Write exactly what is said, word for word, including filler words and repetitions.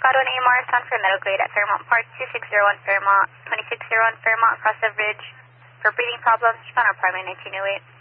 Cotton A M R, San for medical grade at Fairmont Park, two six zero one Fairmont, twenty-six zero one Fairmont, across the bridge. For breathing problems, respond on primary nineteen oh eight.